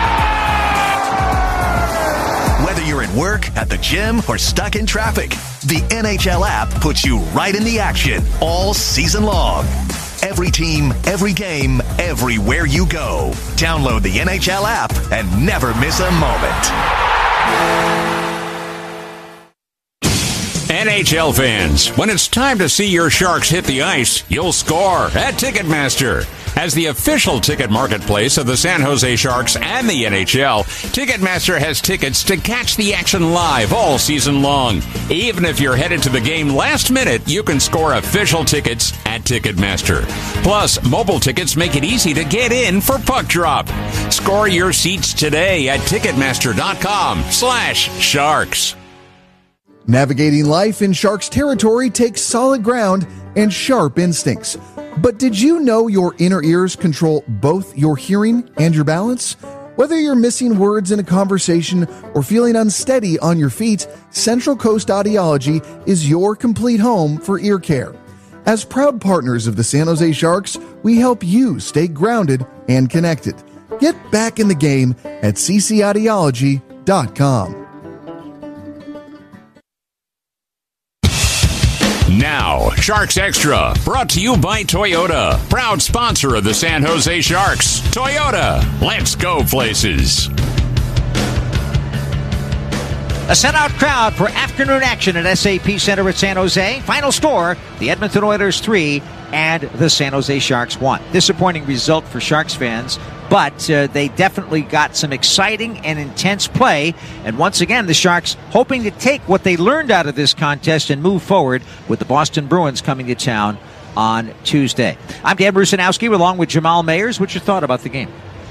scores! Whether you're at work, at the gym, or stuck in traffic, the N H L app puts you right in the action all season long. Every team, every game, everywhere you go. Download the N H L app and never miss a moment. N H L fans, when it's time to see your Sharks hit the ice, you'll score at Ticketmaster. As the official ticket marketplace of the San Jose Sharks and the N H L, Ticketmaster has tickets to catch the action live all season long. Even if you're headed to the game last minute, you can score official tickets at Ticketmaster. Plus, mobile tickets make it easy to get in for puck drop. Score your seats today at Ticketmaster.com slash Sharks. Navigating life in Sharks territory takes solid ground and sharp instincts. But did you know your inner ears control both your hearing and your balance? Whether you're missing words in a conversation or feeling unsteady on your feet, Central Coast Audiology is your complete home for ear care. As proud partners of the San Jose Sharks, we help you stay grounded and connected. Get back in the game at c c audiology dot com. Now, Sharks Extra, brought to you by Toyota, proud sponsor of the San Jose Sharks. Toyota, let's go places. A sellout crowd for afternoon action at S A P Center at San Jose. Final score, the Edmonton Oilers three and the San Jose Sharks one. Disappointing result for Sharks fans, but uh, they definitely got some exciting and intense play. And once again, the Sharks hoping to take what they learned out of this contest and move forward with the Boston Bruins coming to town on Tuesday. I'm Dan Rusanowski along with Jamal Mayers. What's your thought about the game?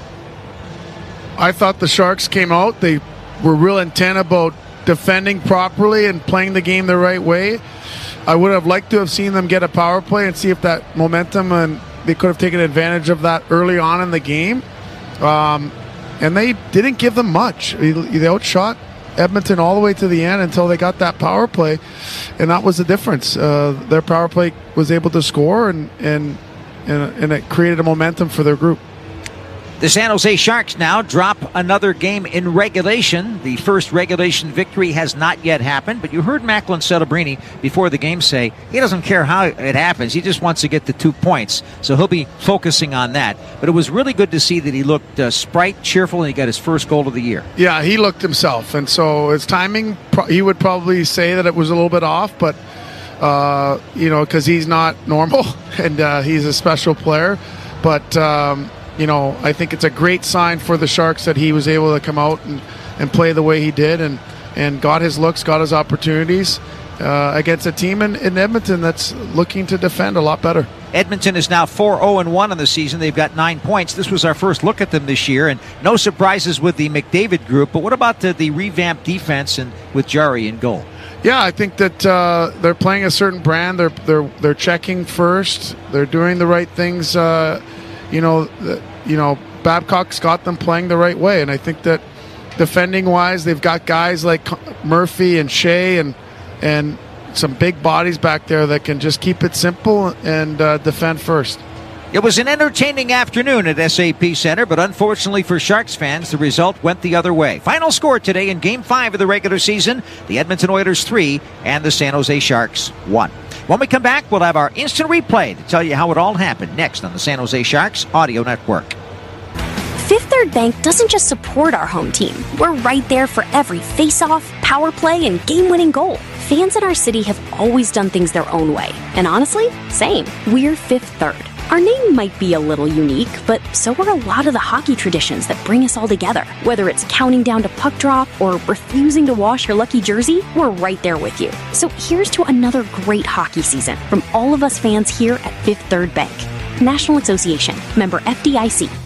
I thought the Sharks came out. They were real intent about defending properly and playing the game the right way. I would have liked to have seen them get a power play and see if that momentum, and they could have taken advantage of that early on in the game. Um, and they didn't give them much. They outshot Edmonton all the way to the end until they got that power play, and that was the difference. Uh, their power play was able to score, and, and, and, and it created a momentum for their group. The San Jose Sharks now drop another game in regulation. The first regulation victory has not yet happened, but you heard Macklin Celebrini before the game say he doesn't care how it happens. He just wants to get the two points, so he'll be focusing on that. But it was really good to see that he looked uh, sprite, cheerful, and he got his first goal of the year. Yeah, he looked himself, and so his timing, he would probably say that it was a little bit off, but, uh, you know, because he's not normal, and uh, he's a special player. But, um, you know, I think it's a great sign for the Sharks that he was able to come out and, and play the way he did, and, and got his looks, got his opportunities uh, against a team in, in Edmonton that's looking to defend a lot better. Edmonton is now four oh and one on the season. They've got nine points. This was our first look at them this year, and no surprises with the McDavid group. But what about the, the revamped defense and with Jari in goal? Yeah, I think that uh, they're playing a certain brand. They're they're they're checking first. They're doing the right things. Uh, you know, the, you know, Babcock's got them playing the right way, and I think that defending wise, they've got guys like Murphy and Shea and and some big bodies back there that can just keep it simple and uh, defend first. It was an entertaining afternoon at S A P Center, but unfortunately for Sharks fans, the result went the other way. Final score today in Game five of the regular season, the Edmonton Oilers three and the San Jose Sharks one. When we come back, we'll have our instant replay to tell you how it all happened next on the San Jose Sharks Audio Network. Fifth Third Bank doesn't just support our home team. We're right there for every face-off, power play, and game-winning goal. Fans in our city have always done things their own way. And honestly, same. We're Fifth Third. Our name might be a little unique, but so are a lot of the hockey traditions that bring us all together. Whether it's counting down to puck drop or refusing to wash your lucky jersey, we're right there with you. So here's to another great hockey season from all of us fans here at Fifth Third Bank. National Association. Member F D I C.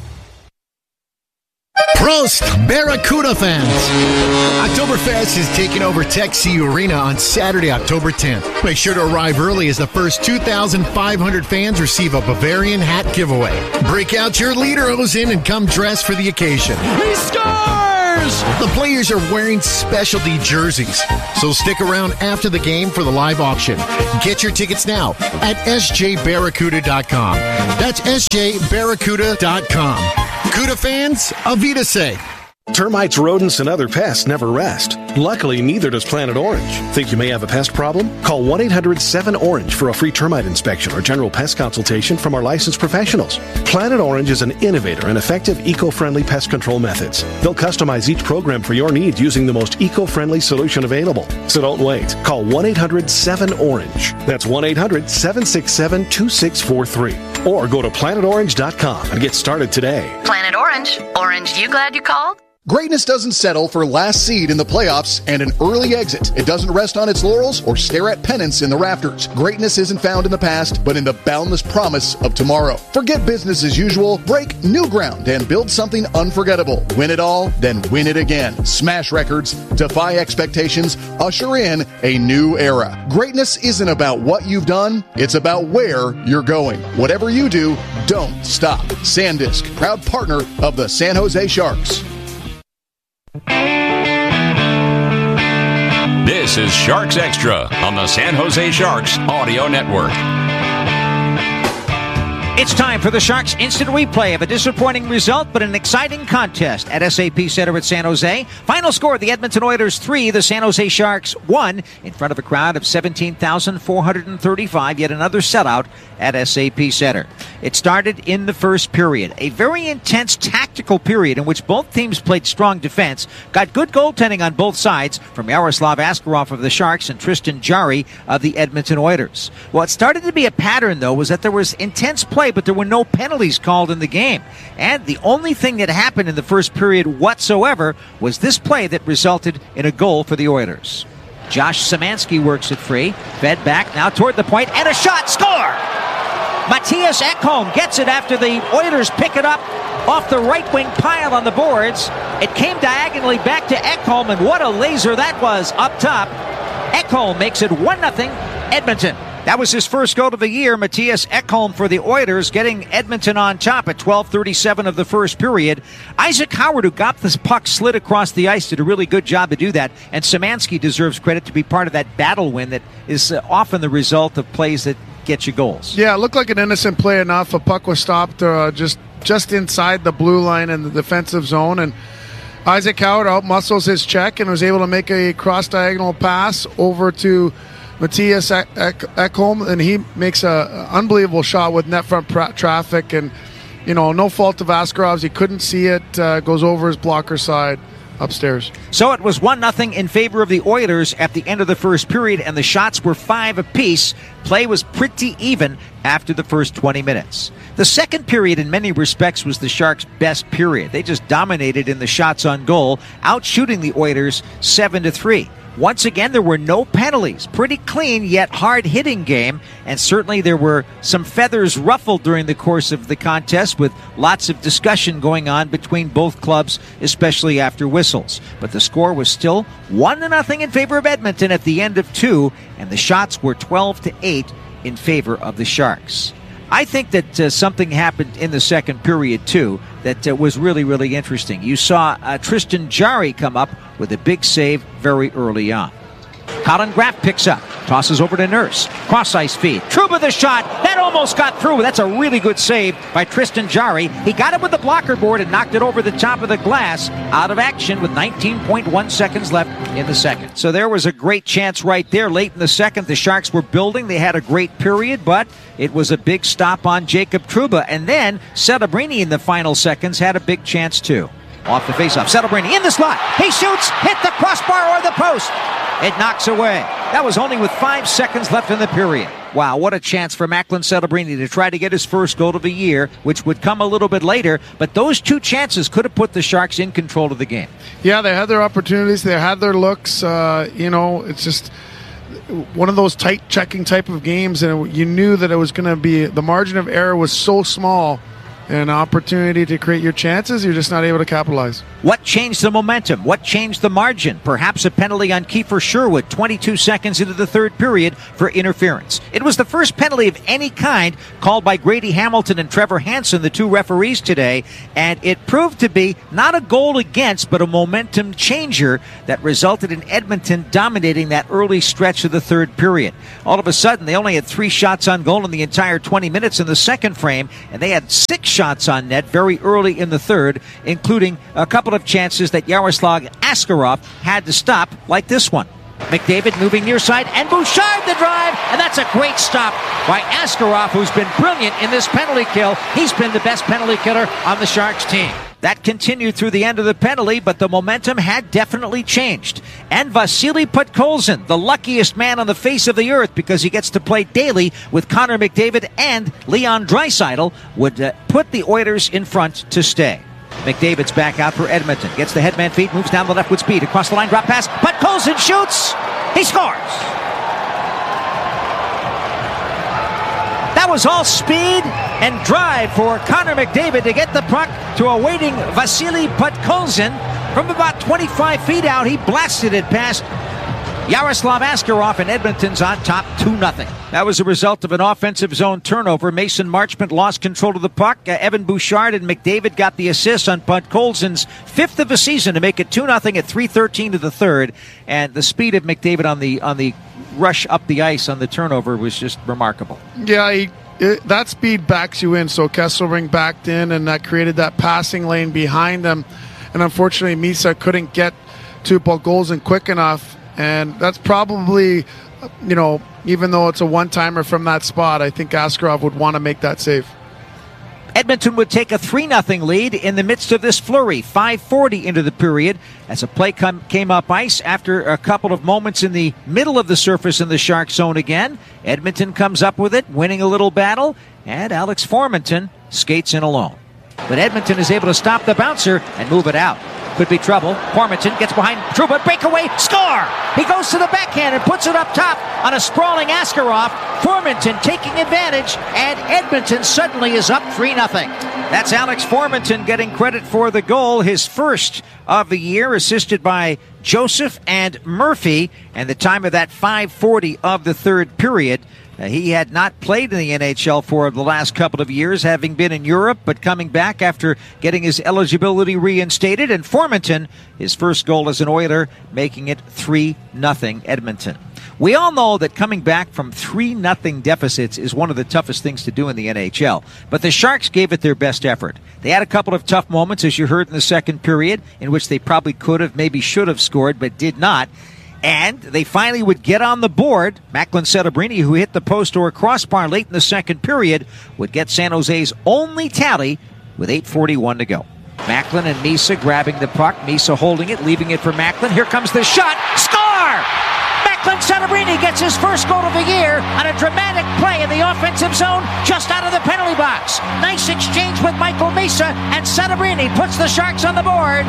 Prost, Barracuda fans! Oktoberfest is taking over Tech C U Arena on Saturday, October tenth. Make sure to arrive early as the first two thousand five hundred fans receive a Bavarian hat giveaway. Break out your lederhosen and come dressed for the occasion. He scores! Sooners! The players are wearing specialty jerseys, so stick around after the game for the live auction. Get your tickets now at S J Barracuda dot com. That's S J Barracuda dot com. Cuda fans, Avita say. Termites, rodents, and other pests never rest. Luckily, neither does Planet Orange. Think you may have a pest problem? Call one eight hundred seven orange for a free termite inspection or general pest consultation from our licensed professionals. Planet Orange is an innovator in effective eco-friendly pest control methods. They'll customize each program for your needs using the most eco-friendly solution available. So don't wait. Call one eight hundred seven orange. That's one eight hundred seven six seven two six four three. Or go to planet orange dot com and get started today. Planet Orange. Orange, you glad you called? Greatness doesn't settle for last seed in the playoffs and an early exit. It doesn't rest on its laurels or stare at pennants in the rafters. Greatness isn't found in the past, but in the boundless promise of tomorrow. Forget business as usual, break new ground, and build something unforgettable. Win it all, then win it again. Smash records, defy expectations, usher in a new era. Greatness isn't about what you've done, it's about where you're going. Whatever you do, don't stop. SanDisk, proud partner of the San Jose Sharks. This is Sharks Extra on the San Jose Sharks Audio Network. It's time for the Sharks instant replay of a disappointing result, but an exciting contest at S A P Center at San Jose. Final score, the Edmonton Oilers three, the San Jose Sharks one, in front of a crowd of seventeen thousand four hundred thirty-five, yet another sellout at S A P Center. It started in the first period, a very intense tactical period in which both teams played strong defense, got good goaltending on both sides from Yaroslav Askarov of the Sharks and Tristan Jarry of the Edmonton Oilers. What started to be a pattern, though, was that there was intense play, but there were no penalties called in the game. And the only thing that happened in the first period whatsoever was this play that resulted in a goal for the Oilers. Josh Szymanski works it free, fed back now toward the point, and a shot, score! Matthias Ekholm gets it after the Oilers pick it up off the right wing pile on the boards. It came diagonally back to Ekholm, and what a laser that was up top. Ekholm makes it one nothing Edmonton. That was his first goal of the year, Matthias Ekholm for the Oilers, getting Edmonton on top at twelve thirty-seven of the first period. Isaac Howard, who got this puck slid across the ice, did a really good job to do that, and Szymanski deserves credit to be part of that battle win that is uh, often the result of plays that get you goals. Yeah, it looked like an innocent play enough. A puck was stopped uh, just, just inside the blue line in the defensive zone, and Isaac Howard outmuscles his check and was able to make a cross-diagonal pass over to Matthias Ekholm, and he makes an unbelievable shot with net front pra- traffic, and you know, no fault of Askarov's. He couldn't see it. Uh, goes over his blocker side upstairs. So it was one nothing in favor of the Oilers at the end of the first period, and the shots were five apiece. Play was pretty even after the first twenty minutes. The second period, in many respects, was the Sharks' best period. They just dominated in the shots on goal, outshooting the Oilers seven to three. Once again, there were no penalties. Pretty clean, yet hard-hitting game. And certainly there were some feathers ruffled during the course of the contest, with lots of discussion going on between both clubs, especially after whistles. But the score was still one to nothing in favor of Edmonton at the end of two, and the shots were twelve to eight in favor of the Sharks. I think that uh, something happened in the second period, too, that uh, was really, really interesting. You saw uh, Tristan Jarry come up with a big save very early on. Colin Graff picks up, tosses over to Nurse. Cross-ice feed. Trouba the shot. That almost got through. That's a really good save by Tristan Jarry. He got it with the blocker board and knocked it over the top of the glass. Out of action with nineteen point one seconds left in the second. So there was a great chance right there late in the second. The Sharks were building. They had a great period, but it was a big stop on Jacob Trouba. And then Celebrini in the final seconds had a big chance too. Off the faceoff, Celebrini in the slot. He shoots, hit the crossbar or the post. It knocks away. That was only with five seconds left in the period. Wow, what a chance for Macklin Celebrini to try to get his first goal of the year, which would come a little bit later. But those two chances could have put the Sharks in control of the game. Yeah, they had their opportunities. They had their looks. Uh, you know, it's just one of those tight checking type of games, and you knew that it was going to be, the margin of error was so small. An opportunity to create your chances, you're just not able to capitalize. What changed the momentum? What changed the margin? Perhaps a penalty on Kiefer Sherwood twenty-two seconds into the third period for interference. It was the first penalty of any kind called by Grady Hamilton and Trevor Hansen, the two referees today, and it proved to be not a goal against, but a momentum changer that resulted in Edmonton dominating that early stretch of the third period. All of a sudden, they only had three shots on goal in the entire twenty minutes in the second frame, and they had six shots on net very early in the third, including a couple of chances that Yaroslav Askarov had to stop, like this one. McDavid moving near side, and Bouchard the drive, and that's a great stop by Askarov, who's been brilliant in this penalty kill. He's been the best penalty killer on the Sharks team. That continued through the end of the penalty, but the momentum had definitely changed. And Vasily Podkolzin, the luckiest man on the face of the earth because he gets to play daily with Connor McDavid and Leon Draisaitl, would uh, put the Oilers in front to stay. McDavid's back out for Edmonton. Gets the headman feed, moves down the left with speed. Across the line, drop pass. Podkolzin shoots. He scores. That was all speed and drive for Connor McDavid to get the puck to a waiting Vasily Podkolzin. From about twenty-five feet out, he blasted it past Yaroslav Askarov, and Edmonton's on top two nothing. That was a result of an offensive zone turnover. Mason Marchment lost control of the puck. Uh, Evan Bouchard and McDavid got the assist on Podkolzin's fifth of the season to make it two nothing at three thirteen to the third. And the speed of McDavid on the on the rush up the ice on the turnover was just remarkable. Yeah, he, it, that speed backs you in. So Kesselring backed in, and that created that passing lane behind them. And unfortunately, Misa couldn't get to Podkolzin quick enough. And that's probably, you know, even though it's a one-timer from that spot, I think Askarov would want to make that save. Edmonton would take a three nothing lead in the midst of this flurry, five forty into the period, as a play come, came up ice after a couple of moments in the middle of the surface in the Shark zone again. Edmonton comes up with it, winning a little battle, and Alex Formenton skates in alone. But Edmonton is able to stop the bouncer and move it out. Could be trouble. Formenton gets behind Trouba, breakaway, score! He goes to the backhand and puts it up top on a sprawling Askarov. Formenton taking advantage, and Edmonton suddenly is up three nothing. That's Alex Formenton getting credit for the goal, his first of the year, assisted by Joseph and Murphy, and the time of that five forty of the third period. Uh, he had not played in the N H L for the last couple of years, having been in Europe, but coming back after getting his eligibility reinstated. And Formenton, his first goal as an Oiler, making it three nothing Edmonton. We all know that coming back from three nothing deficits is one of the toughest things to do in the N H L. But the Sharks gave it their best effort. They had a couple of tough moments, as you heard in the second period, in which they probably could have, maybe should have scored, but did not. And they finally would get on the board. Macklin Setebrini, who hit the post or crossbar late in the second period, would get San Jose's only tally with eight forty-one to go. Macklin and Misa grabbing the puck. Misa holding it, leaving it for Macklin. Here comes the shot. Score! Macklin Setebrini gets his first goal of the year on a dramatic play in the offensive zone just out of the penalty box. Nice exchange with Michael Misa, and Setebrini puts the Sharks on the board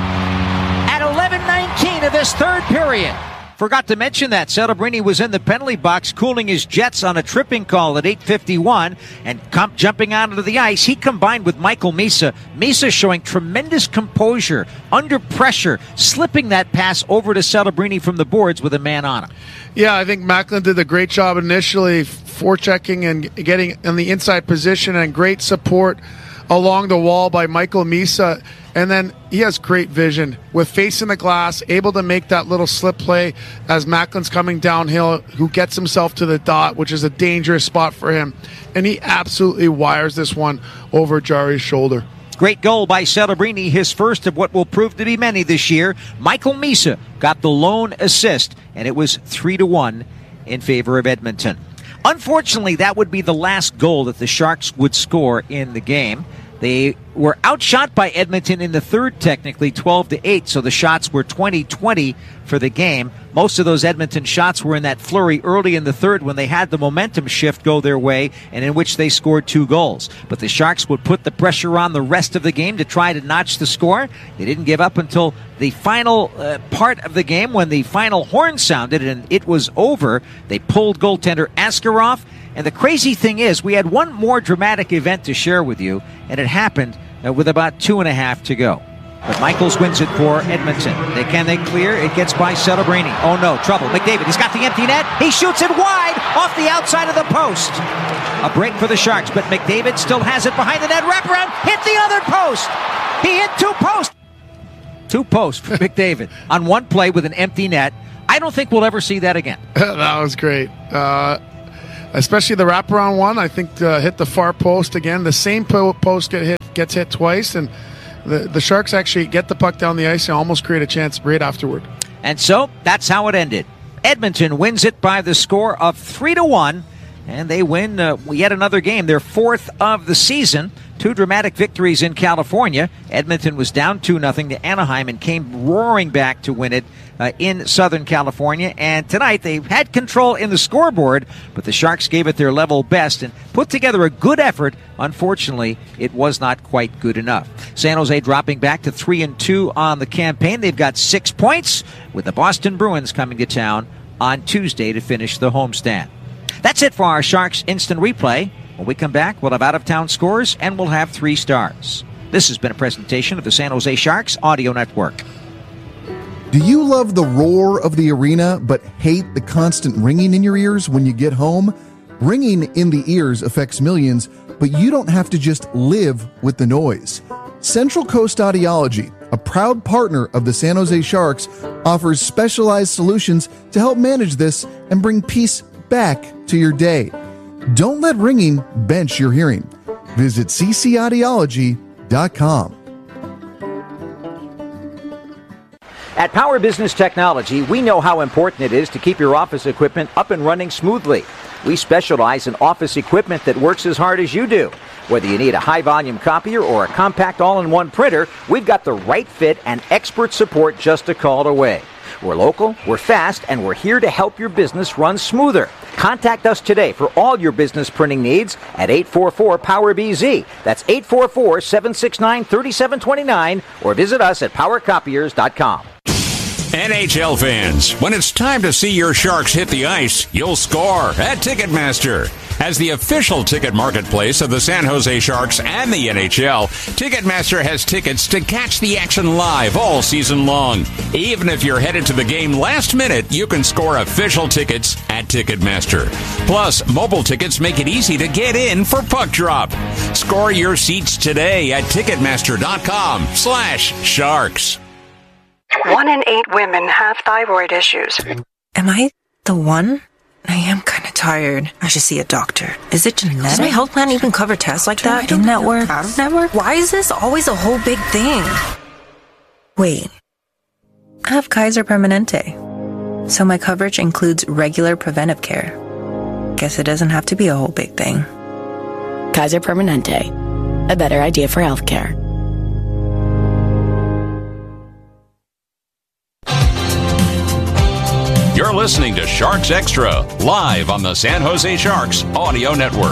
at eleven nineteen of this third period. Forgot to mention that Setebrini was in the penalty box cooling his jets on a tripping call at eight fifty-one, and comp jumping onto the ice, he combined with Michael Misa. Misa showing tremendous composure, under pressure, slipping that pass over to Setebrini from the boards with a man on him. Yeah, I think Macklin did a great job initially forechecking and getting in the inside position, and great support along the wall by Michael Misa. And then he has great vision with facing the glass, able to make that little slip play as Macklin's coming downhill, who gets himself to the dot, which is a dangerous spot for him. And he absolutely wires this one over Jari's shoulder. Great goal by Setebrini, his first of what will prove to be many this year. Michael Misa got the lone assist, and it was three to one in favor of Edmonton. Unfortunately, that would be the last goal that the Sharks would score in the game. They were outshot by Edmonton in the third, technically, twelve to eight, so the shots were twenty twenty for the game. Most of those Edmonton shots were in that flurry early in the third when they had the momentum shift go their way, and in which they scored two goals. But the Sharks would put the pressure on the rest of the game to try to notch the score. They didn't give up until the final uh, part of the game when the final horn sounded and it was over. They pulled goaltender Askarov. And the crazy thing is, we had one more dramatic event to share with you, and it happened uh, with about two and a half to go. But Michaels wins it for Edmonton. They can they clear? It gets by Celebrini. Oh no, trouble. McDavid, he's got the empty net. He shoots it wide off the outside of the post. A break for the Sharks, but McDavid still has it behind the net. Wraparound, hit the other post. He hit two posts. Two posts for McDavid on one play with an empty net. I don't think we'll ever see that again. That was great. Uh, especially the wraparound one. I think uh, hit the far post again. The same po- post get hit, gets hit twice, and the, the Sharks actually get the puck down the ice and almost create a chance right afterward. And so that's how it ended. Edmonton wins it by the score of three to one, and they win uh, yet another game, their fourth of the season. Two dramatic victories in California. Edmonton was down two nothing to Anaheim and came roaring back to win it uh, in Southern California. And tonight they had control in the scoreboard, but the Sharks gave it their level best and put together a good effort. Unfortunately, it was not quite good enough. San Jose dropping back to three and two on the campaign. They've got six points, with the Boston Bruins coming to town on Tuesday to finish the homestand. That's it for our Sharks Instant Replay. When we come back, we'll have out-of-town scores, and we'll have three stars. This has been a presentation of the San Jose Sharks Audio Network. Do you love the roar of the arena, but hate the constant ringing in your ears when you get home? Ringing in the ears affects millions, but you don't have to just live with the noise. Central Coast Audiology, a proud partner of the San Jose Sharks, offers specialized solutions to help manage this and bring peace back to your day. Don't let ringing bench your hearing. Visit c c audiology dot com. At Power Business Technology, we know how important it is to keep your office equipment up and running smoothly. We specialize in office equipment that works as hard as you do. Whether you need a high-volume copier or a compact all-in-one printer, we've got the right fit and expert support just a call away. We're local, we're fast, and we're here to help your business run smoother. Contact us today for all your business printing needs at eight four four, power B Z. That's eight four four, seven six nine, three seven two nine, or visit us at power copiers dot com. N H L fans, when it's time to see your Sharks hit the ice, you'll score at Ticketmaster. As the official ticket marketplace of the San Jose Sharks and the N H L, Ticketmaster has tickets to catch the action live all season long. Even if you're headed to the game last minute, you can score official tickets at Ticketmaster. Plus, mobile tickets make it easy to get in for puck drop. Score your seats today at Ticketmaster.com slash Sharks. One in eight women have thyroid issues. Am I the one? I am kind of tired. I should see a doctor. Is it genetic? Does my health plan even cover tests like that? In network? Out of network? Why is this always a whole big thing? Wait. I have Kaiser Permanente. So my coverage includes regular preventive care. Guess it doesn't have to be a whole big thing. Kaiser Permanente. A better idea for healthcare. You're listening to Sharks Extra, live on the San Jose Sharks Audio Network.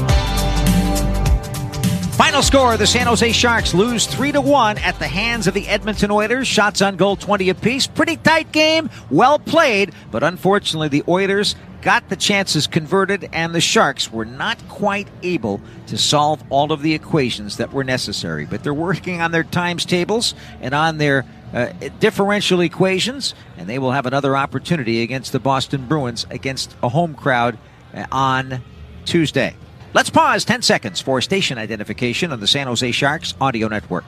Final score, the San Jose Sharks lose three to one at the hands of the Edmonton Oilers. Shots on goal twenty apiece. Pretty tight game, well played, but unfortunately the Oilers got the chances converted, and the Sharks were not quite able to solve all of the equations that were necessary. But they're working on their times tables and on their uh, differential equations, and they will have another opportunity against the Boston Bruins against a home crowd on Tuesday. Let's pause ten seconds for station identification on the San Jose Sharks Audio Network.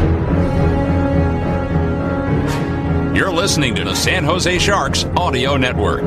You're listening to the San Jose Sharks Audio Network.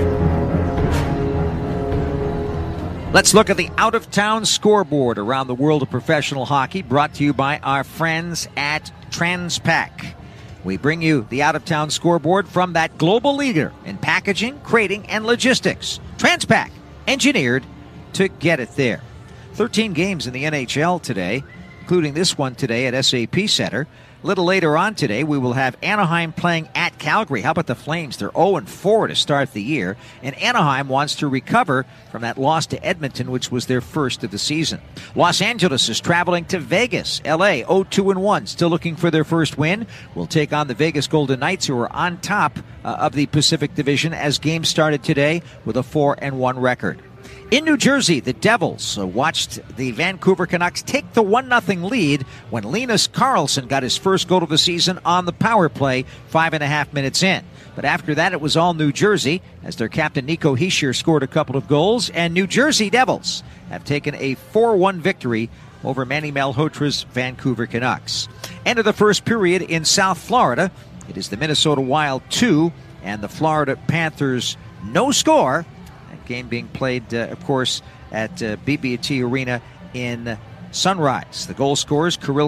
Let's look at the out-of-town scoreboard around the world of professional hockey, brought to you by our friends at Transpac. We bring you the out-of-town scoreboard from that global leader in packaging, crating, and logistics. Transpac, engineered to get it there. thirteen games in the N H L today, including this one today at S A P Center. A little later on today, we will have Anaheim playing at Calgary. How about the Flames? They're oh and four to start the year, and Anaheim wants to recover from that loss to Edmonton, which was their first of the season. Los Angeles is traveling to Vegas. L A oh two and one, still looking for their first win. Will take on the Vegas Golden Knights, who are on top uh, of the Pacific Division as games started today with a four and one record. In New Jersey, the Devils uh, watched the Vancouver Canucks take the one nothing lead when Linus Karlsson got his first goal of the season on the power play five and a half minutes in. But after that, it was all New Jersey as their captain Nico Hischier scored a couple of goals, and New Jersey Devils have taken a four one victory over Manny Malhotra's Vancouver Canucks. End of the first period in South Florida. It is the Minnesota Wild two and the Florida Panthers no score. That game being played, uh, of course, at uh, B B T Arena in Sunrise. The goal scorers, Kirill